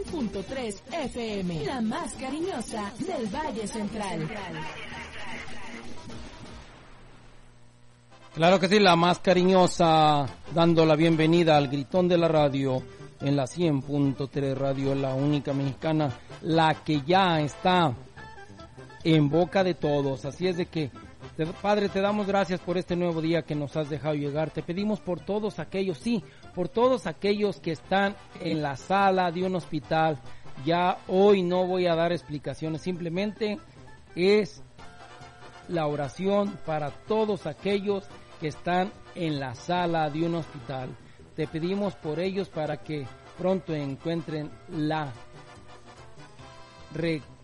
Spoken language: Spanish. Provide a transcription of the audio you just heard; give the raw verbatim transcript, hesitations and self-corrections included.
punto tres F M, la más cariñosa del Valle Central. Claro que sí, la más cariñosa, dando la bienvenida al Gritón de la Radio en la cien punto tres Radio, la única mexicana, la que ya está en boca de todos. Así es de que, Padre, te damos gracias por este nuevo día que nos has dejado llegar. Te pedimos por todos aquellos, sí, por todos aquellos que están en la sala de un hospital. Ya hoy no voy a dar explicaciones, simplemente es la oración para todos aquellos que están en la sala de un hospital. Te pedimos por ellos para que pronto encuentren la recuperación